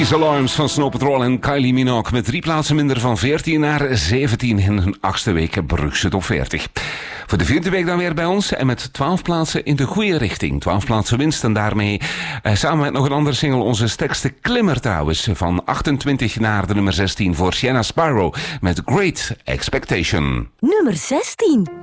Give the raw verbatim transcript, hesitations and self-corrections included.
These Alarms van Snow Patrol en Kylie Minogue met drie plaatsen minder van veertien naar zeventien in hun achtste week Brugse Top veertig. Voor de vierde week dan weer bij ons en met twaalf plaatsen in de goede richting. twaalf plaatsen winst en daarmee eh, samen met nog een andere single onze sterkste klimmer trouwens. Van achtentwintig naar de nummer zestien voor Sienna Spyro met Great Expectation. Nummer zestien.